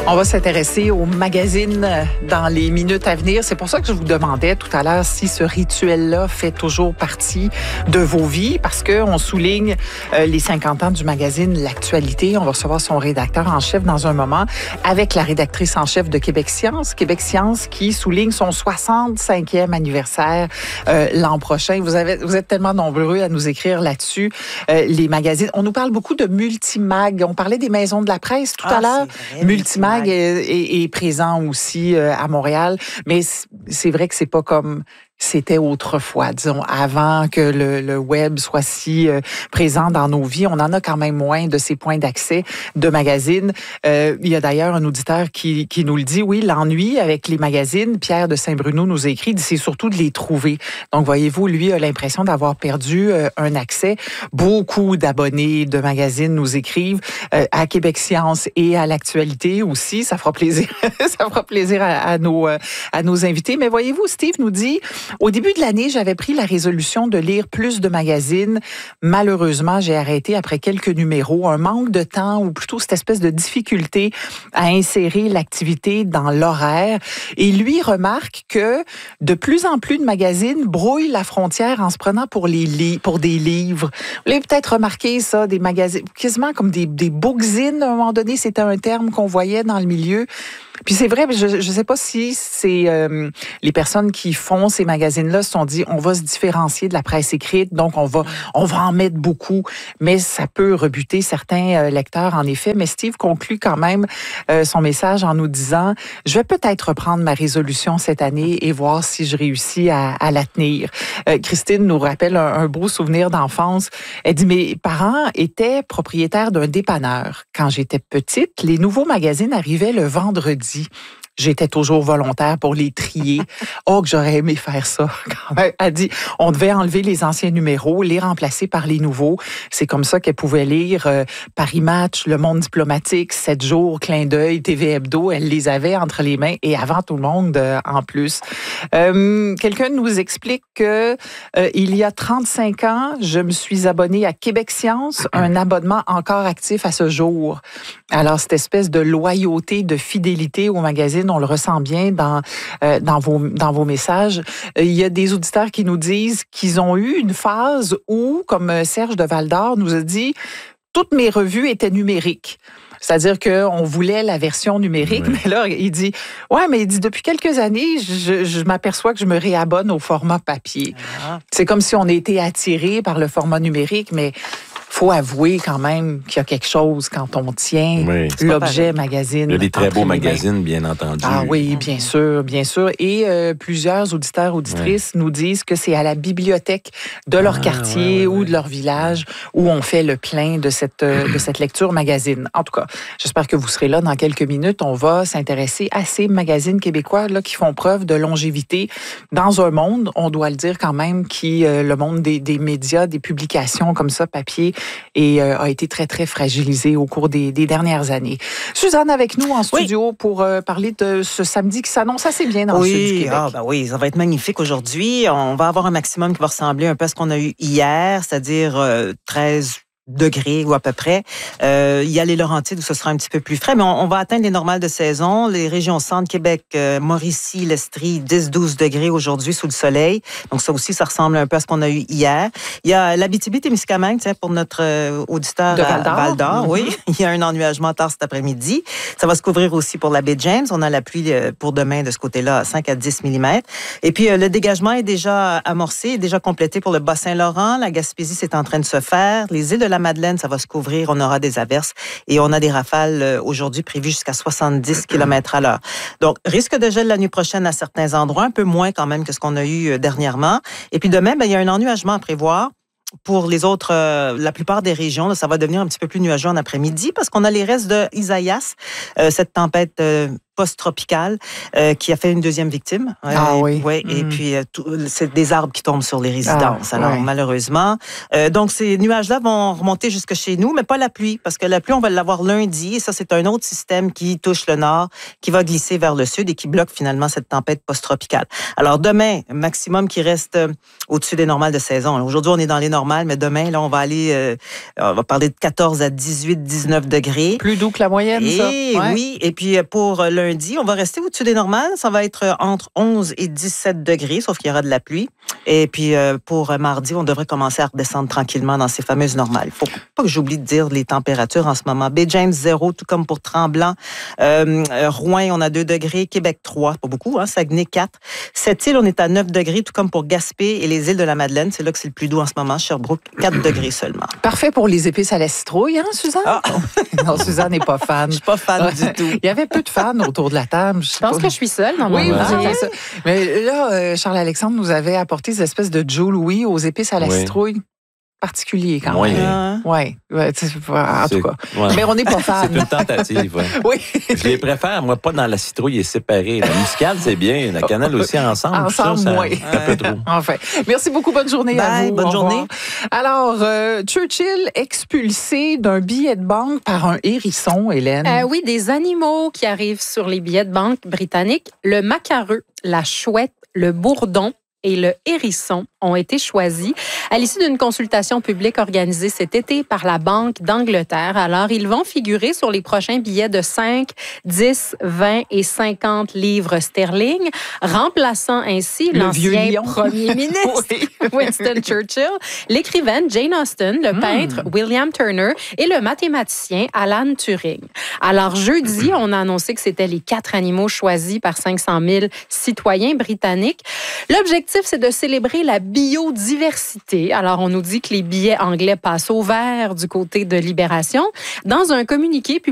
On va s'intéresser aux magazines dans les minutes à venir. C'est pour ça que je vous demandais tout à l'heure si ce rituel-là fait toujours partie de vos vies, parce qu'on souligne les 50 ans du magazine L'Actualité. On va recevoir son rédacteur en chef dans un moment avec la rédactrice en chef de Québec Science. Québec Science qui souligne son 65e anniversaire l'an prochain. Vous êtes tellement nombreux à nous écrire là-dessus. Les magazines, on nous parle beaucoup de Multimag. On parlait des maisons de la presse tout à l'heure. Multimag est présent aussi à Montréal, mais c'est vrai que c'est pas comme c'était autrefois, disons, avant que le web soit si présent dans nos vies. On en a quand même moins de ces points d'accès de magazines. Il y a d'ailleurs un auditeur qui nous le dit, oui, l'ennui avec les magazines, Pierre de Saint-Bruno nous a écrit, c'est surtout de les trouver. Donc, voyez-vous, lui a l'impression d'avoir perdu un accès. Beaucoup d'abonnés de magazines nous écrivent à Québec Science et à l'Actualité aussi. Ça fera plaisir. Ça fera plaisir à nos invités. Mais voyez-vous, Steve nous dit, au début de l'année, j'avais pris la résolution de lire plus de magazines. Malheureusement, j'ai arrêté après quelques numéros. Un manque de temps ou plutôt cette espèce de difficulté à insérer l'activité dans l'horaire. Et lui remarque que de plus en plus de magazines brouillent la frontière en se prenant pour des livres. Vous l'avez peut-être remarqué ça, des magazines, quasiment comme des bookzines à un moment donné. C'était un terme qu'on voyait dans le milieu. Puis c'est vrai, je ne sais pas si c'est les personnes qui font ces magazines-là se sont dit, on va se différencier de la presse écrite, donc on va en mettre beaucoup, mais ça peut rebuter certains lecteurs en effet. Mais Steve conclut quand même son message en nous disant, je vais peut-être reprendre ma résolution cette année et voir si je réussis à la tenir. Christine nous rappelle un beau souvenir d'enfance. Elle dit, mes parents étaient propriétaires d'un dépanneur. Quand j'étais petite, les nouveaux magazines arrivaient le vendredi. J'étais toujours volontaire pour les trier. Oh, que j'aurais aimé faire ça. Elle dit, on devait enlever les anciens numéros, les remplacer par les nouveaux. C'est comme ça qu'elle pouvait lire Paris Match, Le Monde diplomatique, 7 jours, Clin d'œil, TV Hebdo. Elle les avait entre les mains et avant tout le monde en plus. Quelqu'un nous explique que il y a 35 ans, je me suis abonnée à Québec Science, un abonnement encore actif à ce jour. Alors, cette espèce de loyauté, de fidélité au magazine, on le ressent bien dans vos messages. Il y a des auditeurs qui nous disent qu'ils ont eu une phase où, comme Serge de Val-d'Or nous a dit, toutes mes revues étaient numériques. C'est-à-dire qu'on voulait la version numérique, oui. Mais là, il dit, depuis quelques années, je m'aperçois que je me réabonne au format papier. Ah. C'est comme si on était attiré par le format numérique, mais faut avouer quand même qu'il y a quelque chose quand on tient l'objet magazine. Il y a des très beaux magazines, bien entendu. Ah oui, bien sûr, bien sûr. Et plusieurs auditeurs, auditrices nous disent que c'est à la bibliothèque de leur quartier ou de leur village où on fait le plein de cette lecture magazine. En tout cas, j'espère que vous serez là dans quelques minutes. On va s'intéresser à ces magazines québécois là, qui font preuve de longévité dans un monde, on doit le dire quand même, le monde des médias, des publications comme ça, papier, et a été très, très fragilisé au cours des dernières années. Suzanne avec nous en studio pour parler de ce samedi qui s'annonce assez bien dans le sud du Québec. Oui, ça va être magnifique aujourd'hui. On va avoir un maximum qui va ressembler un peu à ce qu'on a eu hier, c'est-à-dire 13 degrés ou à peu près. Il y a les Laurentides où ce sera un petit peu plus frais, mais on va atteindre les normales de saison. Les régions centre, Québec, Mauricie, l'Estrie, 10-12 degrés aujourd'hui sous le soleil. Donc ça aussi, ça ressemble un peu à ce qu'on a eu hier. Il y a l'Abitibi-Témiscamingue, pour notre auditeur de Val-d'Or. Oui, il y a un ennuagement tard cet après-midi. Ça va se couvrir aussi pour la baie James. On a la pluie pour demain de ce côté-là, 5 à 10 mm. Et puis le dégagement est déjà amorcé, déjà complété pour le Bas-Saint-Laurent. La Gaspésie, c'est en train de se faire. Les îles de la Madeleine, ça va se couvrir, on aura des averses et on a des rafales aujourd'hui prévues jusqu'à 70 km/h. Donc, risque de gel la nuit prochaine à certains endroits, un peu moins quand même que ce qu'on a eu dernièrement. Et puis demain, il y a un ennuagement à prévoir. Pour les autres, la plupart des régions, là, ça va devenir un petit peu plus nuageux en après-midi parce qu'on a les restes de Isaias, cette tempête post-tropicale qui a fait une deuxième victime. Oui. Ouais, et puis, c'est des arbres qui tombent sur les résidences. Alors, malheureusement. Donc, ces nuages-là vont remonter jusque chez nous, mais pas la pluie, parce que la pluie, on va l'avoir lundi. Et ça, c'est un autre système qui touche le nord, qui va glisser vers le sud et qui bloque finalement cette tempête post-tropicale. Alors, demain, maximum qui reste au-dessus des normales de saison. Aujourd'hui, on est dans les normales, mais demain, là, on va aller, on va parler de 14 à 18, 19 degrés. Plus doux que la moyenne, ça? Oui. Et puis, pour lundi, on va rester au-dessus des normales. Ça va être entre 11 et 17 degrés, sauf qu'il y aura de la pluie. Et puis, pour mardi, on devrait commencer à redescendre tranquillement dans ces fameuses normales. Il ne faut pas que j'oublie de dire les températures en ce moment. Baie James, 0, tout comme pour Tremblant. Rouen, on a 2 degrés. Québec, 3. Pas beaucoup, hein? Saguenay, 4. Sept-Îles, on est à 9 degrés, tout comme pour Gaspé et les îles de la Madeleine. C'est là que c'est le plus doux en ce moment. Sherbrooke, 4 degrés seulement. Parfait pour les épices à la citrouille, hein, Suzanne? Non, Suzanne n'est pas fan. Je suis pas fan du tout. Il y avait peu de fans autour de la table. Je pense que je suis seule dans mon ça. Mais là, Charles-Alexandre nous avait apporté des espèces de Joe Louis aux épices à la citrouille. Particulier quand même. Oui, en tout cas. Ouais. Mais on n'est pas fan. C'est une tentative. Oui. Je les préfère, moi, pas dans la citrouille et séparée. La muscade, c'est bien. La cannelle aussi ensemble. Ensemble, oui. Un peu trop. Enfin. Merci beaucoup. Bonne journée à vous. Bonne journée. Alors, Churchill expulsé d'un billet de banque par un hérisson, Hélène. Oui, des animaux qui arrivent sur les billets de banque britanniques. Le macareux, la chouette, le bourdon et le hérisson ont été choisis à l'issue d'une consultation publique organisée cet été par la Banque d'Angleterre. Alors, ils vont figurer sur les prochains billets de 5, 10, 20 et 50 livres sterling, remplaçant ainsi l'ancien premier ministre Winston Churchill, l'écrivaine Jane Austen, le peintre William Turner et le mathématicien Alan Turing. Alors, jeudi, on a annoncé que c'était les 4 animaux choisis par 500 000 citoyens britanniques. L'objectif, c'est de célébrer la biodiversité. Alors, on nous dit que les billets anglais passent au vert du côté de Libération. Dans un communiqué